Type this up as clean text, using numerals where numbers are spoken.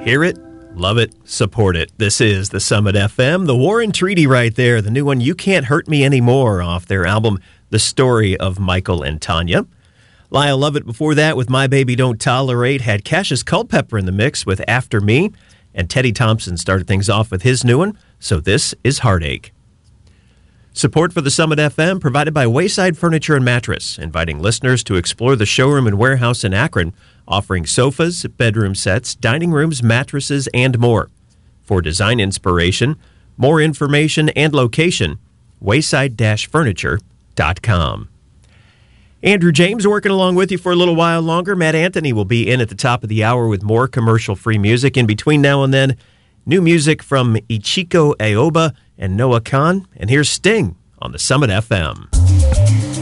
Hear it, love it, support it. This is the Summit FM, the War and Treaty right there, the new one, You Can't Hurt Me Anymore, off their album, The Story of Michael and Tanya. Lyle Lovett before that with My Baby Don't Tolerate, had Cassius Culpepper in the mix with After Me, and Teddy Thompson started things off with his new one, So This Is Heartache. Support for the Summit FM provided by Wayside Furniture and Mattress, inviting listeners to explore the showroom and warehouse in Akron, offering sofas, bedroom sets, dining rooms, mattresses, and more. For design inspiration, more information, and location, wayside-furniture.com. Andrew James working along with you for a little while longer. Matt Anthony will be in at the top of the hour with more commercial-free music. In between now and then, new music from Ichiko Aoba and Noah Khan. And here's Sting on the Summit FM.